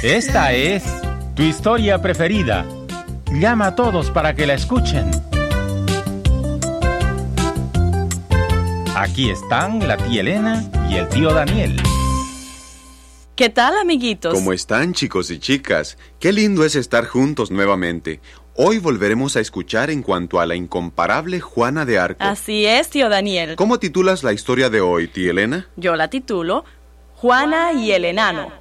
Esta es tu historia preferida. Llama a todos para que la escuchen. Aquí están la tía Elena y el tío Daniel. ¿Qué tal, amiguitos? ¿Cómo están, chicos y chicas? Qué lindo es estar juntos nuevamente. Hoy volveremos a escuchar en cuanto a la incomparable Juana de Arco. Así es, tío Daniel. ¿Cómo titulas la historia de hoy, tía Elena? Yo la titulo Juana y el enano.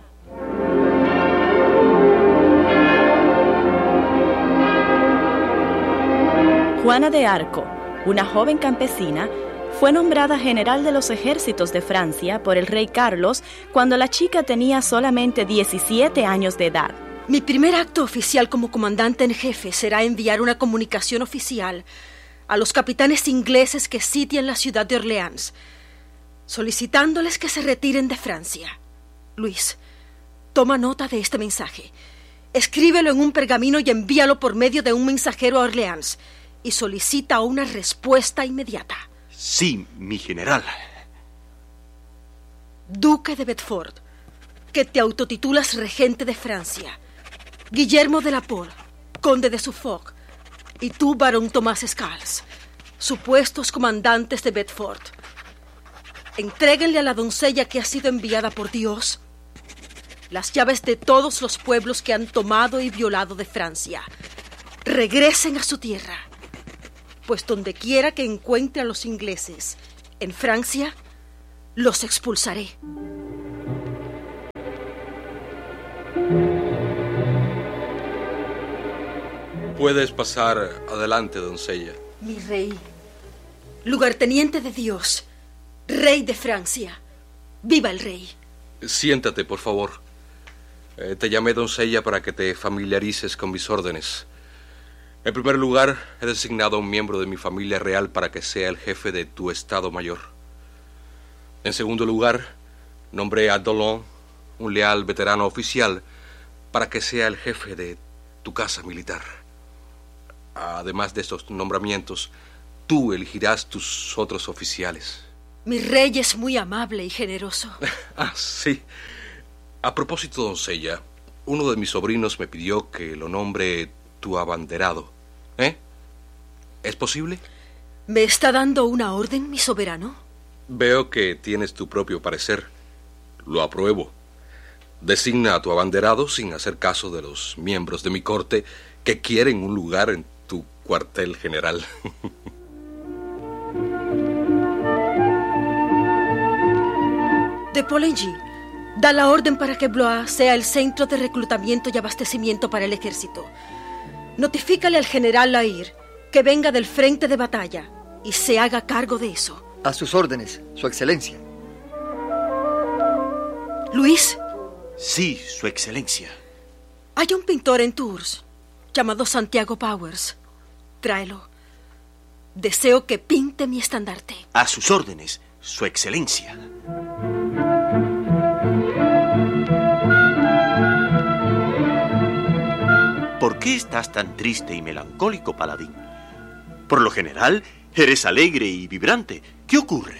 Juana de Arco, una joven campesina, fue nombrada general de los ejércitos de Francia por el rey Carlos cuando la chica tenía solamente 17 años de edad. Mi primer acto oficial como comandante en jefe será enviar una comunicación oficial a los capitanes ingleses que sitian la ciudad de Orleans, solicitándoles que se retiren de Francia. Luis, toma nota de este mensaje. Escríbelo en un pergamino y envíalo por medio de un mensajero a Orleans y solicita una respuesta inmediata. Sí, mi general. Duque de Bedford, que te autotitulas regente de Francia. Guillermo de la Pole, conde de Suffolk, y tú, barón Tomás Scales, supuestos comandantes de Bedford. Entréguenle a la doncella que ha sido enviada por Dios las llaves de todos los pueblos que han tomado y violado de Francia. Regresen a su tierra, pues donde quiera que encuentre a los ingleses en Francia, los expulsaré. Puedes pasar adelante, doncella. Mi rey, lugarteniente de Dios, rey de Francia, ¡viva el rey! Siéntate, por favor. Te llamé doncella para que te familiarices con mis órdenes. En primer lugar, he designado a un miembro de mi familia real para que sea el jefe de tu Estado Mayor. En segundo lugar, nombré a Dolon, un leal veterano oficial, para que sea el jefe de tu casa militar. Además de estos nombramientos, tú elegirás tus otros oficiales. Mi rey es muy amable y generoso. Sí. A propósito, doncella, uno de mis sobrinos me pidió que lo nombre tu abanderado. ¿Es posible? ¿Me está dando una orden, mi soberano? Veo que tienes tu propio parecer. Lo apruebo. Designa a tu abanderado sin hacer caso de los miembros de mi corte que quieren un lugar en tu cuartel general. De Poligny, da la orden para que Blois sea el centro de reclutamiento y abastecimiento para el ejército. Notifícale al general Lair que venga del frente de batalla y se haga cargo de eso. A sus órdenes, su excelencia. Luis. Sí, su excelencia. Hay un pintor en Tours llamado Santiago Powers. Tráelo. Deseo que pinte mi estandarte. A sus órdenes, su excelencia. ¿Por qué estás tan triste y melancólico, paladín? Por lo general, eres alegre y vibrante. ¿Qué ocurre?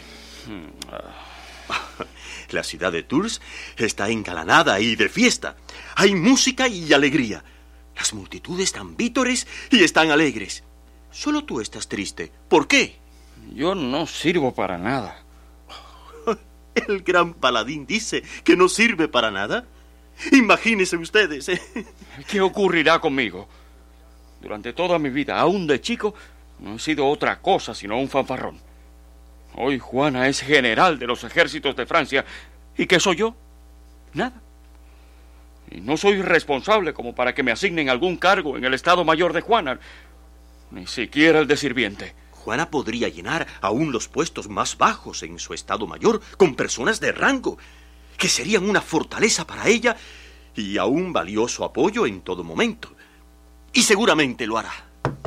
La ciudad de Tours está engalanada y de fiesta. Hay música y alegría. Las multitudes dan vítores y están alegres. Solo tú estás triste. ¿Por qué? Yo no sirvo para nada. El gran paladín dice que no sirve para nada. Imagínense ustedes. ¿Qué ocurrirá conmigo? Durante toda mi vida, aún de chico, no he sido otra cosa sino un fanfarrón. Hoy Juana es general de los ejércitos de Francia. ¿Y qué soy yo? Nada. Y no soy responsable como para que me asignen algún cargo en el Estado Mayor de Juana. Ni siquiera el de sirviente. Juana podría llenar aún los puestos más bajos en su Estado Mayor con personas de rango, que serían una fortaleza para ella y a un valioso apoyo en todo momento. Y seguramente lo hará.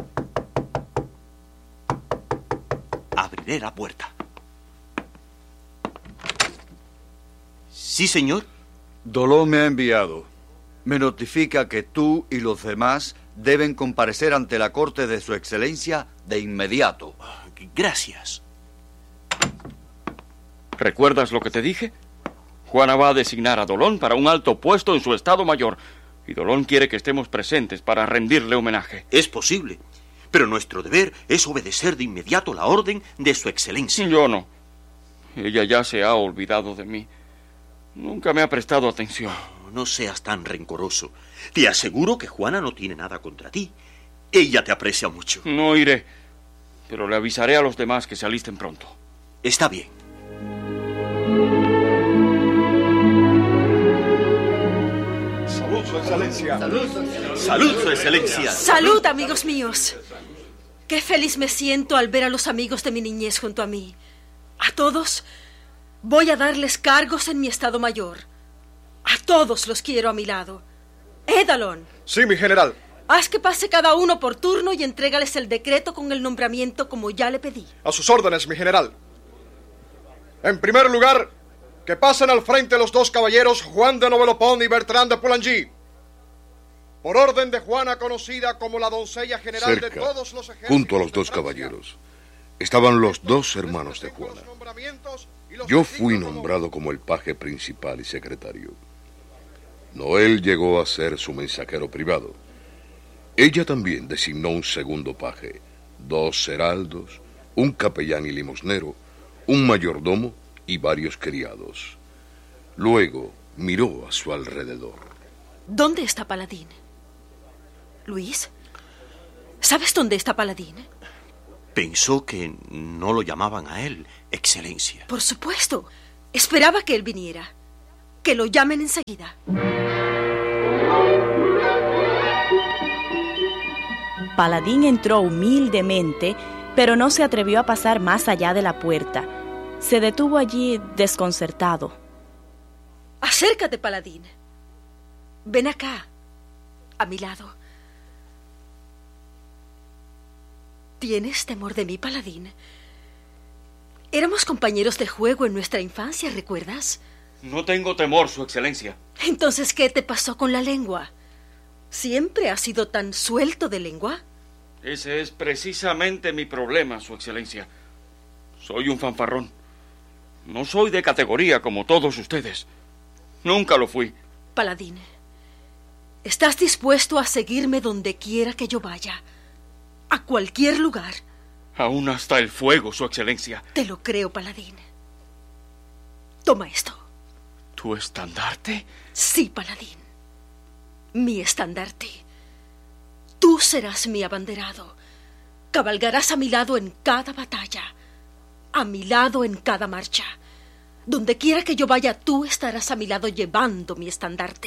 Abriré la puerta. Sí, señor. Dolón me ha enviado. Me notifica que tú y los demás deben comparecer ante la corte de su excelencia de inmediato. Gracias. ¿Recuerdas lo que te dije? Juana va a designar a Dolón para un alto puesto en su Estado Mayor, y Dolón quiere que estemos presentes para rendirle homenaje. Es posible, pero nuestro deber es obedecer de inmediato la orden de su excelencia. Yo no. Ella ya se ha olvidado de mí. Nunca me ha prestado atención. No seas tan rencoroso. Te aseguro que Juana no tiene nada contra ti. Ella te aprecia mucho. No iré, pero le avisaré a los demás que se alisten pronto. Está bien. Salud, Su Excelencia. Salud, Su Excelencia. Salud, Su Excelencia. Salud, amigos míos. Qué feliz me siento al ver a los amigos de mi niñez junto a mí. A todos voy a darles cargos en mi Estado Mayor. A todos los quiero a mi lado. Dalón. Sí, mi general. Haz que pase cada uno por turno y entrégales el decreto con el nombramiento como ya le pedí. A sus órdenes, mi general. En primer lugar, que pasen al frente los dos caballeros Juan de Novelopón y Bertrand de Poulengy. Por orden de Juana, conocida como la doncella general Cerca, de todos los ejércitos, junto a los dos caballeros, estaban los dos hermanos de Juana. Yo fui nombrado como el paje principal y secretario. Noel llegó a ser su mensajero privado. Ella también designó un segundo paje, 2 heraldos, un capellán y limosnero, un mayordomo y varios criados. Luego miró a su alrededor. ¿Dónde está Paladín? Luis, ¿sabes dónde está Paladín? Pensó que no lo llamaban a él, excelencia. Por supuesto. Esperaba que él viniera. Que lo llamen enseguida. Paladín entró humildemente, pero no se atrevió a pasar más allá de la puerta. Se detuvo allí desconcertado. Acércate, Paladín. Ven acá, a mi lado. ¿Tienes temor de mí, Paladín? Éramos compañeros de juego en nuestra infancia, ¿recuerdas? No tengo temor, Su Excelencia. Entonces, ¿qué te pasó con la lengua? ¿Siempre has sido tan suelto de lengua? Ese es precisamente mi problema, Su Excelencia. Soy un fanfarrón. No soy de categoría como todos ustedes. Nunca lo fui. Paladín, ¿estás dispuesto a seguirme donde quiera que yo vaya? A cualquier lugar. Aún hasta el fuego, Su Excelencia. Te lo creo, Paladín. Toma esto. ¿Tu estandarte? Sí, Paladín. Mi estandarte. Tú serás mi abanderado. Cabalgarás a mi lado en cada batalla. A mi lado en cada marcha. Donde quiera que yo vaya, tú estarás a mi lado llevando mi estandarte.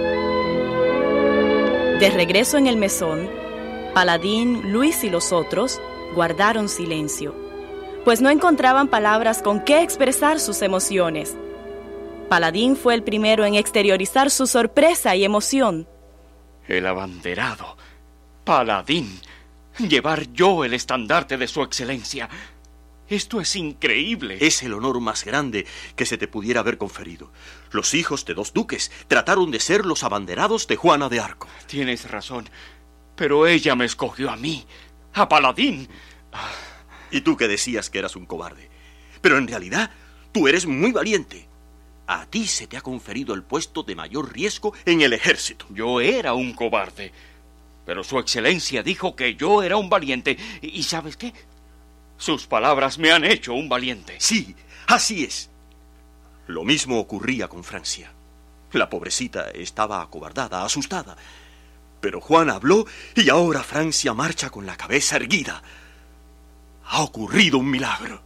De regreso en el mesón, Paladín, Luis y los otros guardaron silencio, pues no encontraban palabras con qué expresar sus emociones. Paladín fue el primero en exteriorizar su sorpresa y emoción. El abanderado. Paladín. Llevar yo el estandarte de Su Excelencia. Esto es increíble. Es el honor más grande que se te pudiera haber conferido. Los hijos de 2 duques trataron de ser los abanderados de Juana de Arco. Tienes razón, pero ella me escogió a mí, a Paladín. Y tú que decías que eras un cobarde. Pero en realidad, tú eres muy valiente. A ti se te ha conferido el puesto de mayor riesgo en el ejército. Yo era un cobarde, pero Su Excelencia dijo que yo era un valiente. ¿Y sabes qué? Sus palabras me han hecho un valiente. Sí, así es. Lo mismo ocurría con Francia. La pobrecita estaba acobardada, asustada. Pero Juan habló y ahora Francia marcha con la cabeza erguida. Ha ocurrido un milagro.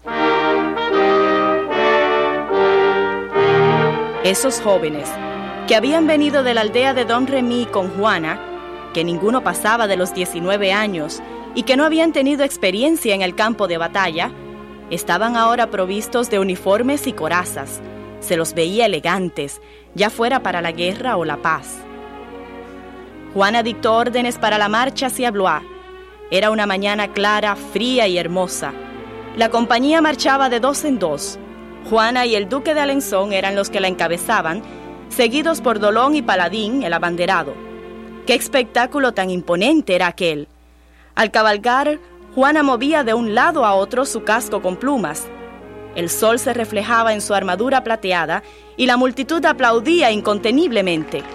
Esos jóvenes, que habían venido de la aldea de Don Remy con Juana, que ninguno pasaba de los 19 años y que no habían tenido experiencia en el campo de batalla, estaban ahora provistos de uniformes y corazas. Se los veía elegantes, ya fuera para la guerra o la paz. Juana dictó órdenes para la marcha hacia Blois. Era una mañana clara, fría y hermosa. La compañía marchaba de 2 en 2. Juana y el duque de Alençon eran los que la encabezaban, seguidos por Dolón y Paladín, el abanderado. ¡Qué espectáculo tan imponente era aquel! Al cabalgar, Juana movía de un lado a otro su casco con plumas. El sol se reflejaba en su armadura plateada y la multitud aplaudía inconteniblemente.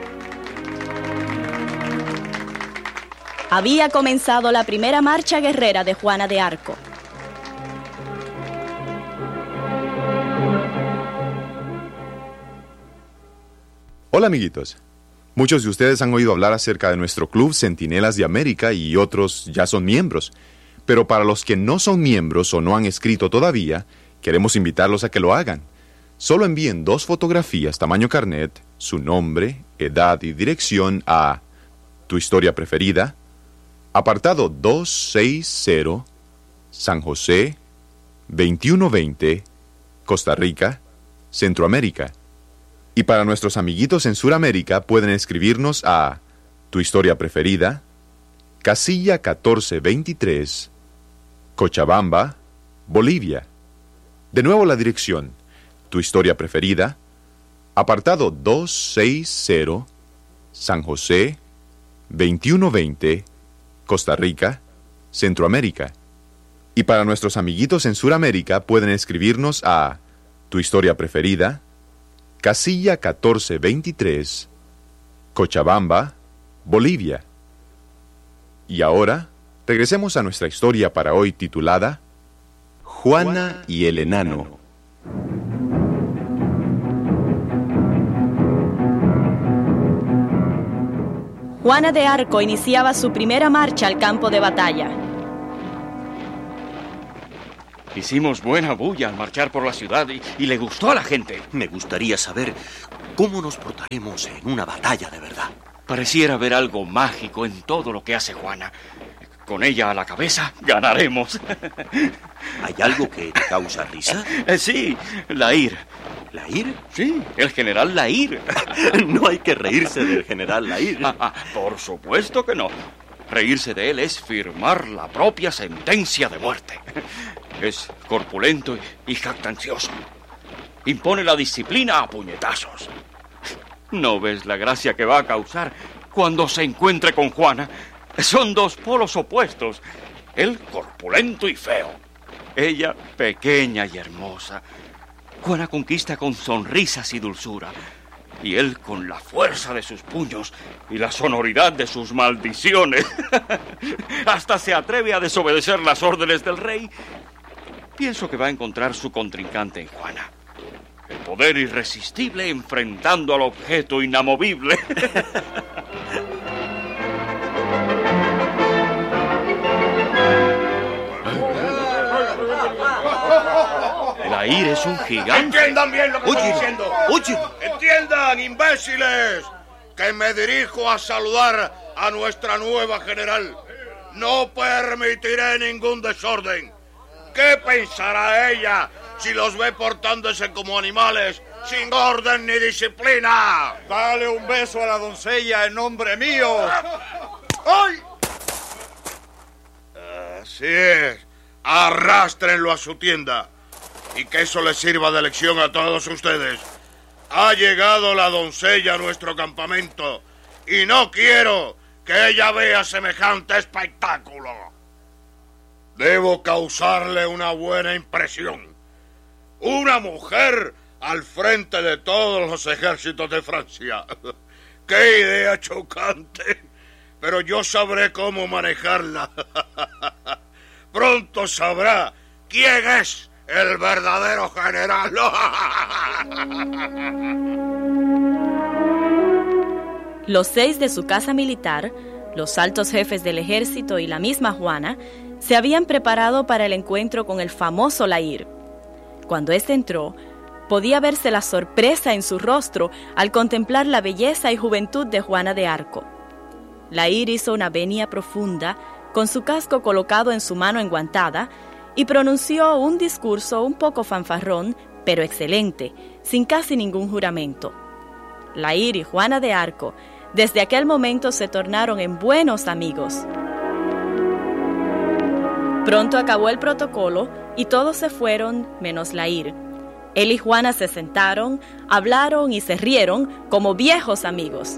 Había comenzado la primera marcha guerrera de Juana de Arco. Hola, amiguitos. Muchos de ustedes han oído hablar acerca de nuestro club Centinelas de América y otros ya son miembros. Pero para los que no son miembros o no han escrito todavía, queremos invitarlos a que lo hagan. Solo envíen 2 fotografías tamaño carnet, su nombre, edad y dirección a Tu Historia Preferida, apartado 260, San José, 2120, Costa Rica, Centroamérica. Y para nuestros amiguitos en Sudamérica pueden escribirnos a Tu Historia Preferida, casilla 1423, Cochabamba, Bolivia. De nuevo la dirección, Tu Historia Preferida, apartado 260, San José, 2120, Costa Rica, Centroamérica. Y para nuestros amiguitos en Sudamérica pueden escribirnos a Tu Historia Preferida, casilla 1423, Cochabamba, Bolivia. Y ahora, regresemos a nuestra historia para hoy titulada Juana y el Enano. Juana de Arco iniciaba su primera marcha al campo de batalla. Hicimos buena bulla al marchar por la ciudad y le gustó a la gente. Me gustaría saber cómo nos portaremos en una batalla de verdad. Pareciera haber algo mágico en todo lo que hace Juana. Con ella a la cabeza, ganaremos. ¿Hay algo que te causa risa? Sí, Laír. ¿Laír? Sí, el general Laír. No hay que reírse del general Laír. Por supuesto que no. Reírse de él es firmar la propia sentencia de muerte. Es corpulento y jactancioso. Impone la disciplina a puñetazos. ¿No ves la gracia que va a causar cuando se encuentre con Juana? Son 2 polos opuestos. Él corpulento y feo. Ella pequeña y hermosa. Juana conquista con sonrisas y dulzura. Y él con la fuerza de sus puños y la sonoridad de sus maldiciones. Hasta se atreve a desobedecer las órdenes del rey. Pienso que va a encontrar su contrincante en Juana. El poder irresistible enfrentando al objeto inamovible. Laír es un gigante. Entiendan bien lo que estoy diciendo. Oye. Entiendan, imbéciles, que me dirijo a saludar a nuestra nueva general. No permitiré ningún desorden. ¿Qué pensará ella si los ve portándose como animales, sin orden ni disciplina? Dale un beso a la doncella en nombre mío. ¡Ay! Así es. Arrástrenlo a su tienda. Y que eso les sirva de lección a todos ustedes. Ha llegado la doncella a nuestro campamento y no quiero que ella vea semejante espectáculo. Debo causarle una buena impresión. Una mujer al frente de todos los ejércitos de Francia. ¡Qué idea chocante! Pero yo sabré cómo manejarla. Pronto sabrá quién es el verdadero general. Los 6 de su casa militar, los altos jefes del ejército y la misma Juana, se habían preparado para el encuentro con el famoso Laír. Cuando éste entró, podía verse la sorpresa en su rostro al contemplar la belleza y juventud de Juana de Arco. Laír hizo una venia profunda, con su casco colocado en su mano enguantada, y pronunció un discurso un poco fanfarrón, pero excelente, sin casi ningún juramento. Laír y Juana de Arco, desde aquel momento se tornaron en buenos amigos. Pronto acabó el protocolo y todos se fueron, menos Laír. Él y Juana se sentaron, hablaron y se rieron como viejos amigos.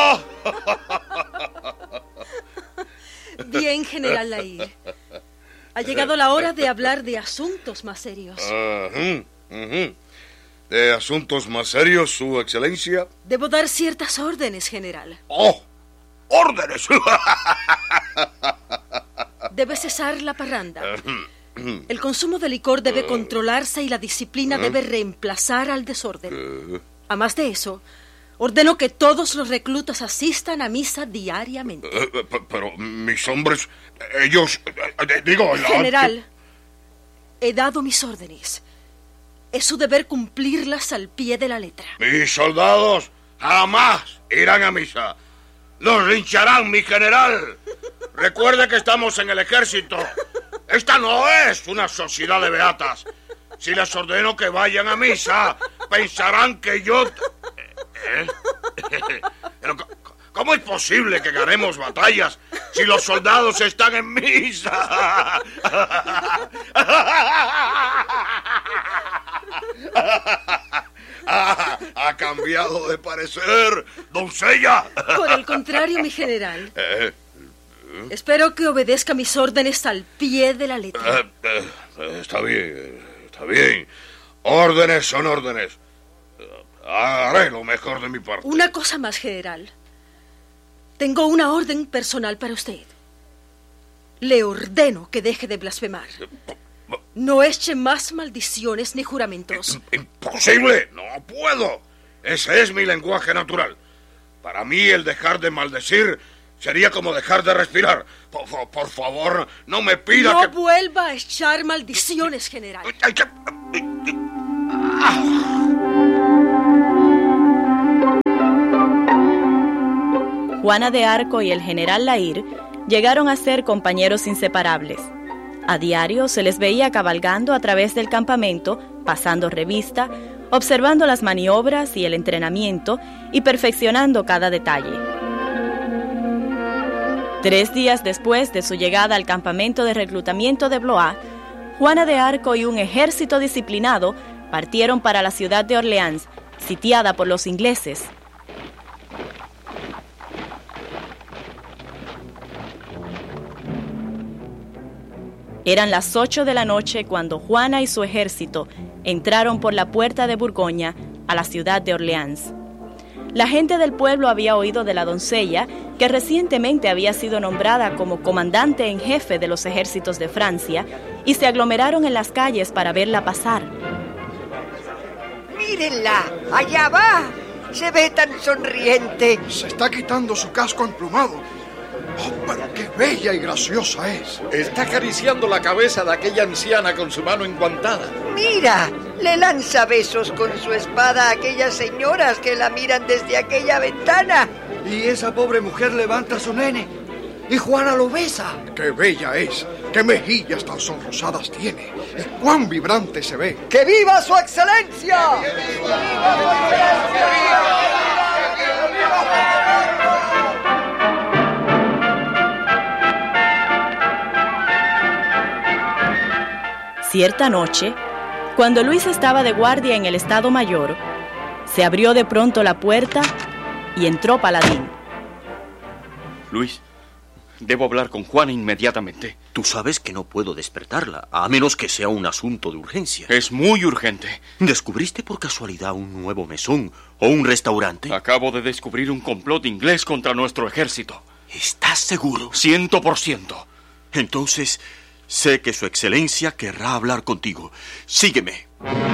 Bien, general Laír. Ha llegado la hora de hablar de asuntos más serios. ¿De asuntos más serios, Su Excelencia? Debo dar ciertas órdenes, general. ¡Oh! ¡Órdenes! Debe cesar la parranda. El consumo de licor debe controlarse y la disciplina debe reemplazar al desorden. Además de eso, ordeno que todos los reclutas asistan a misa diariamente. Pero mis hombres, ellos, digo... General, he dado mis órdenes. Es su deber cumplirlas al pie de la letra. Mis soldados jamás irán a misa. Los lincharán, mi general. Recuerde que estamos en el ejército. Esta no es una sociedad de beatas. Si les ordeno que vayan a misa, pensarán que yo... ¿Cómo es posible que ganemos batallas si los soldados están en misa? ¿Ha cambiado de parecer, doncella? Por el contrario, mi general. Espero que obedezca mis órdenes al pie de la letra. Está bien. Órdenes son órdenes. Haré lo mejor de mi parte. Una cosa más, general. Tengo una orden personal para usted. Le ordeno que deje de blasfemar. No eche más maldiciones ni juramentos. ¡Imposible! ¡No puedo! Ese es mi lenguaje natural. Para mí el dejar de maldecir sería como dejar de respirar. Por favor, no me pida que... No vuelva a echar maldiciones, general. Juana de Arco y el general Laír llegaron a ser compañeros inseparables. A diario se les veía cabalgando a través del campamento, pasando revista, observando las maniobras y el entrenamiento y perfeccionando cada detalle. 3 días después de su llegada al campamento de reclutamiento de Blois, Juana de Arco y un ejército disciplinado partieron para la ciudad de Orleans, sitiada por los ingleses. Eran las 8 de la noche cuando Juana y su ejército entraron por la puerta de Borgoña a la ciudad de Orleans. La gente del pueblo había oído de la doncella, que recientemente había sido nombrada como comandante en jefe de los ejércitos de Francia, y se aglomeraron en las calles para verla pasar. ¡Mírenla! ¡Allá va! Se ve tan sonriente. Se está quitando su casco emplumado. ¡Oh, pero qué bella y graciosa es! Está acariciando la cabeza de aquella anciana con su mano enguantada. ¡Mira! Le lanza besos con su espada a aquellas señoras que la miran desde aquella ventana. Y esa pobre mujer levanta a su nene. Y Juana lo besa. ¡Qué bella es! ¡Qué mejillas tan sonrosadas tiene! ¡Y cuán vibrante se ve! ¡Que viva su excelencia! Cierta noche, cuando Luis estaba de guardia en el Estado Mayor, se abrió de pronto la puerta y entró Paladín. Luis, debo hablar con Juana inmediatamente. Tú sabes que no puedo despertarla, a menos que sea un asunto de urgencia. Es muy urgente. ¿Descubriste por casualidad un nuevo mesón o un restaurante? Acabo de descubrir un complot inglés contra nuestro ejército. ¿Estás seguro? 100%. Entonces, sé que su excelencia querrá hablar contigo. Sígueme.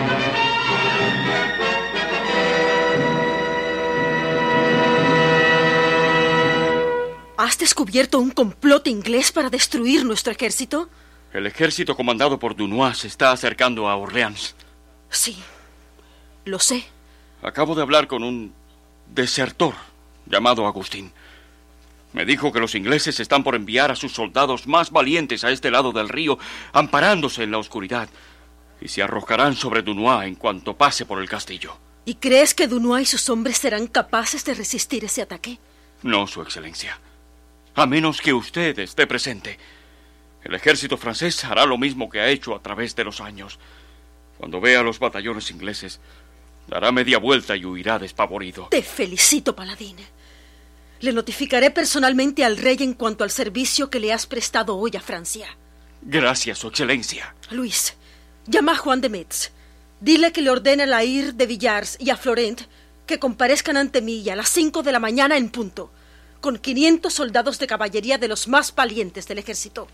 ¿Has descubierto un complot inglés para destruir nuestro ejército? El ejército comandado por Dunois se está acercando a Orleans. Sí, lo sé. Acabo de hablar con un desertor llamado Agustín. Me dijo que los ingleses están por enviar a sus soldados más valientes a este lado del río, amparándose en la oscuridad, y se arrojarán sobre Dunois en cuanto pase por el castillo. ¿Y crees que Dunois y sus hombres serán capaces de resistir ese ataque? No, Su Excelencia. A menos que usted esté presente. El ejército francés hará lo mismo que ha hecho a través de los años. Cuando vea a los batallones ingleses, dará media vuelta y huirá despavorido. Te felicito, Paladín. Le notificaré personalmente al rey en cuanto al servicio que le has prestado hoy a Francia. Gracias, Su Excelencia. Luis, llama a Juan de Metz. Dile que le ordena a Lair de Villars y a Florent que comparezcan ante mí a las 5 de la mañana en punto, con 500 soldados de caballería de los más valientes del ejército.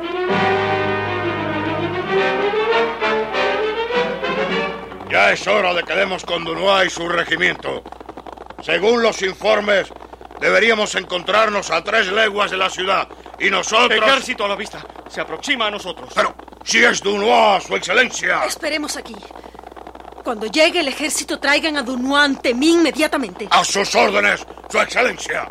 Ya es hora de que demos con Dunois y su regimiento. Según los informes, deberíamos encontrarnos a 3 leguas de la ciudad. Y nosotros... Ejército a la vista. Se aproxima a nosotros. Pero, si es Dunois, Su Excelencia. Esperemos aquí. Cuando llegue el ejército, traigan a Dunois ante mí inmediatamente. A sus órdenes, Su Excelencia.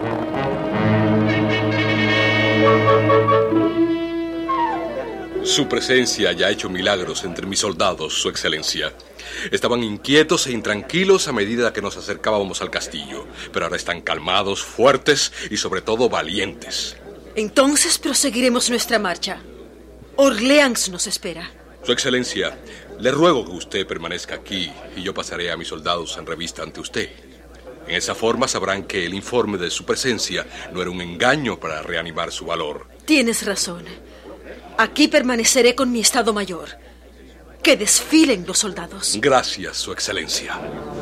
Su presencia ya ha hecho milagros entre mis soldados, Su Excelencia. Estaban inquietos e intranquilos a medida que nos acercábamos al castillo, pero ahora están calmados, fuertes y sobre todo valientes. Entonces proseguiremos nuestra marcha. Orleans nos espera. Su Excelencia, le ruego que usted permanezca aquí y yo pasaré a mis soldados en revista ante usted. En esa forma sabrán que el informe de su presencia no era un engaño para reanimar su valor. Tienes razón. Aquí permaneceré con mi Estado Mayor. Que desfilen los soldados. Gracias, Su Excelencia.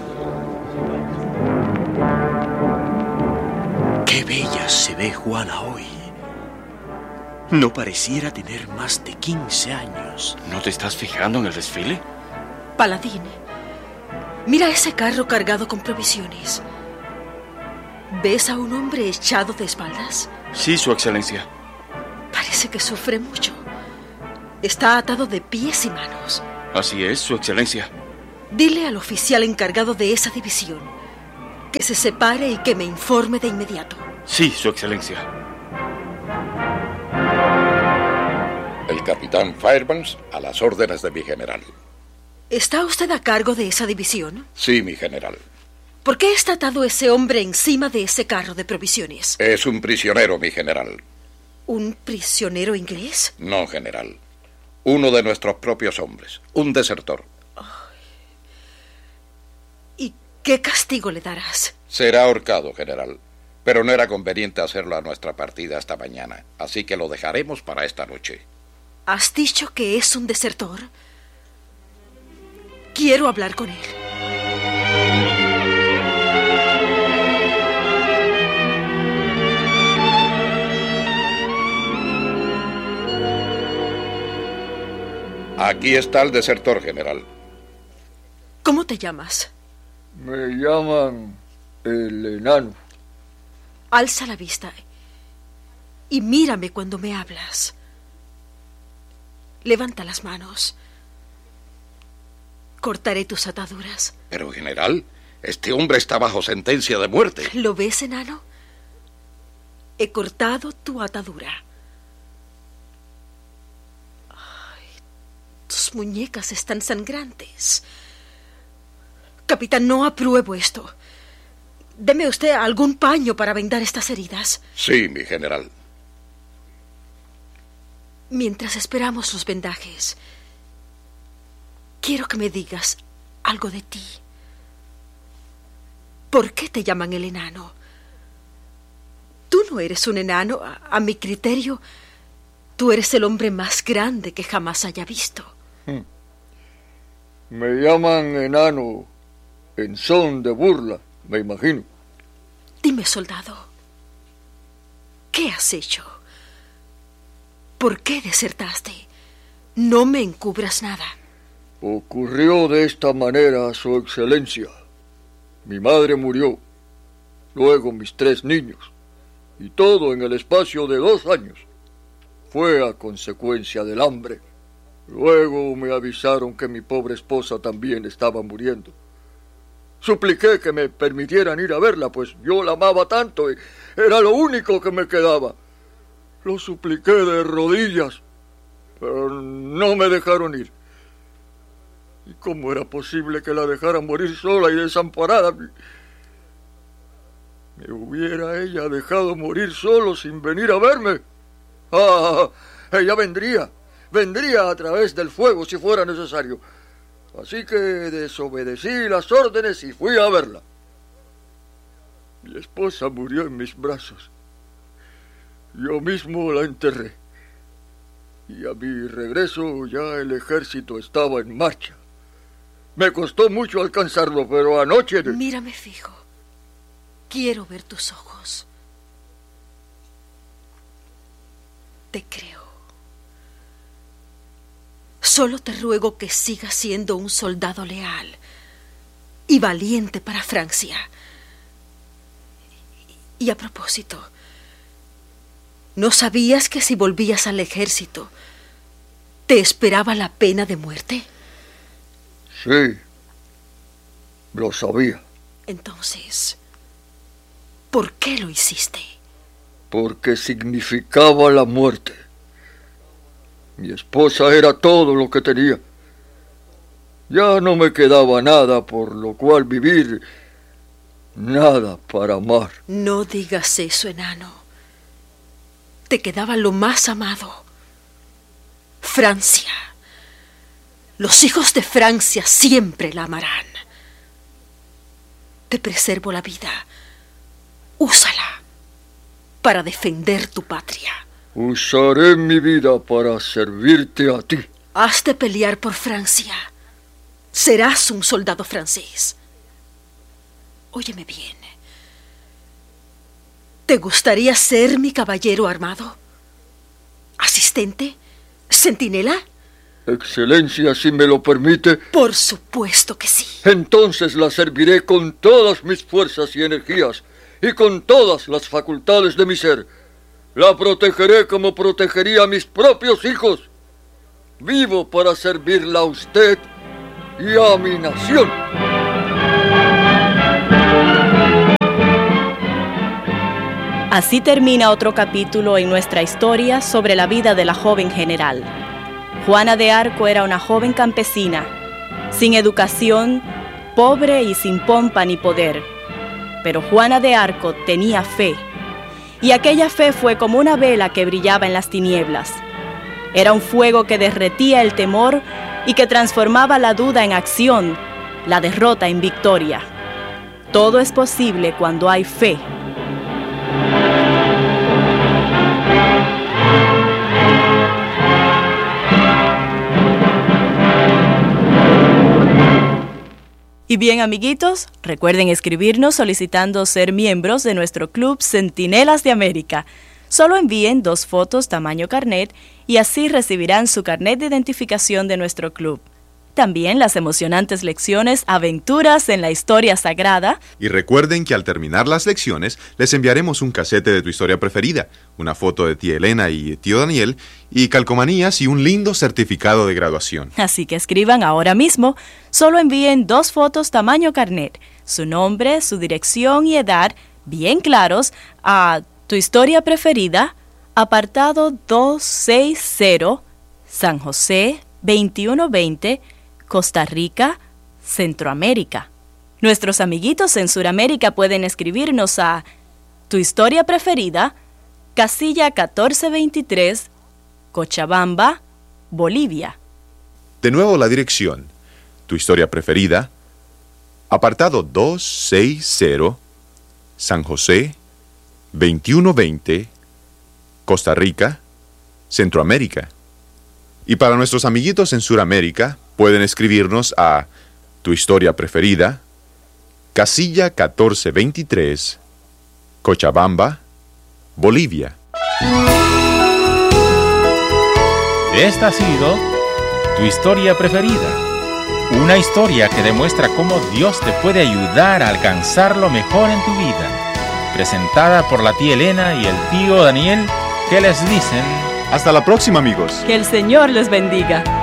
Qué bella se ve Juana hoy. No pareciera tener más de 15 años. ¿No te estás fijando en el desfile? Paladín, mira ese carro cargado con provisiones. ¿Ves a un hombre echado de espaldas? Sí, Su Excelencia. Parece que sufre mucho. Está atado de pies y manos. Así es, Su Excelencia. Dile al oficial encargado de esa división que se separe y que me informe de inmediato. Sí, Su Excelencia. El capitán Fairbanks a las órdenes de mi general. ¿Está usted a cargo de esa división? Sí, mi general. ¿Por qué está atado ese hombre encima de ese carro de provisiones? Es un prisionero, mi general. ¿Un prisionero inglés? No, general. Uno de nuestros propios hombres. Un desertor. ¿Y qué castigo le darás? Será ahorcado, general. Pero no era conveniente hacerlo a nuestra partida esta mañana. Así que lo dejaremos para esta noche. ¿Has dicho que es un desertor? Quiero hablar con él. Aquí está el desertor, general. ¿Cómo te llamas? Me llaman el enano. Alza la vista y mírame cuando me hablas. Levanta las manos. Cortaré tus ataduras. Pero, general, este hombre está bajo sentencia de muerte. ¿Lo ves, enano? He cortado tu atadura. Tus muñecas están sangrantes. Capitán, no apruebo esto. Deme usted algún paño para vendar estas heridas. Sí, mi general. Mientras esperamos los vendajes, quiero que me digas algo de ti. ¿Por qué te llaman el enano? Tú no eres un enano. A mi criterio, tú eres el hombre más grande que jamás haya visto. Me llaman enano en son de burla, me imagino. Dime, soldado, ¿qué has hecho? ¿Por qué desertaste? No me encubras nada. Ocurrió de esta manera, Su Excelencia. Mi madre murió, luego mis 3 niños, y todo en el espacio de 2 años. Fue a consecuencia del hambre. Luego me avisaron que mi pobre esposa también estaba muriendo. Supliqué que me permitieran ir a verla, pues yo la amaba tanto y era lo único que me quedaba. Lo supliqué de rodillas, pero no me dejaron ir. ¿Y cómo era posible que la dejaran morir sola y desamparada? ¿Me hubiera ella dejado morir solo sin venir a verme? Ella vendría a través del fuego si fuera necesario. Así que desobedecí las órdenes y fui a verla. Mi esposa murió en mis brazos. Yo mismo la enterré. Y a mi regreso ya el ejército estaba en marcha. Me costó mucho alcanzarlo, pero anoche... Mírame fijo. Quiero ver tus ojos. Te creo. Solo te ruego que sigas siendo un soldado leal y valiente para Francia. Y a propósito, ¿no sabías que si volvías al ejército te esperaba la pena de muerte? Sí, lo sabía. Entonces, ¿por qué lo hiciste? Porque significaba la muerte. Mi esposa era todo lo que tenía. Ya no me quedaba nada por lo cual vivir, nada para amar. No digas eso, enano. Te quedaba lo más amado: Francia. Los hijos de Francia siempre la amarán. Te preservo la vida. Úsala para defender tu patria. Usaré mi vida para servirte a ti. Has de pelear por Francia. Serás un soldado francés. Óyeme bien. ¿Te gustaría ser mi caballero armado? ¿Asistente? ¿Centinela? Excelencia, si me lo permite. Por supuesto que sí. Entonces la serviré con todas mis fuerzas y energías y con todas las facultades de mi ser. La protegeré como protegería a mis propios hijos. Vivo para servirla a usted y a mi nación. Así termina otro capítulo en nuestra historia sobre la vida de la joven general. Juana de Arco era una joven campesina, sin educación, pobre y sin pompa ni poder. Pero Juana de Arco tenía fe, y aquella fe fue como una vela que brillaba en las tinieblas. Era un fuego que derretía el temor y que transformaba la duda en acción, la derrota en victoria. Todo es posible cuando hay fe. Y bien, amiguitos, recuerden escribirnos solicitando ser miembros de nuestro club Centinelas de América. Solo envíen 2 fotos tamaño carnet y así recibirán su carnet de identificación de nuestro club. También las emocionantes lecciones Aventuras en la Historia Sagrada. Y recuerden que al terminar las lecciones les enviaremos un casete de tu historia preferida, una foto de tía Elena y tío Daniel, y calcomanías y un lindo certificado de graduación. Así que escriban ahora mismo. Solo envíen 2 fotos tamaño carnet, su nombre, su dirección y edad bien claros a Tu Historia Preferida, apartado 260, San José 2120, Costa Rica, Centroamérica. Nuestros amiguitos en Suramérica pueden escribirnos a Tu Historia Preferida, casilla 1423, Cochabamba, Bolivia. De nuevo la dirección: Tu Historia Preferida, apartado 260, San José 2120, Costa Rica, Centroamérica. Y para nuestros amiguitos en Suramérica, pueden escribirnos a Tu Historia Preferida, casilla 1423, Cochabamba, Bolivia. Esta ha sido Tu Historia Preferida, una historia que demuestra cómo Dios te puede ayudar a alcanzar lo mejor en tu vida. Presentada por la tía Elena y el tío Daniel, que les dicen... Hasta la próxima, amigos. Que el Señor les bendiga.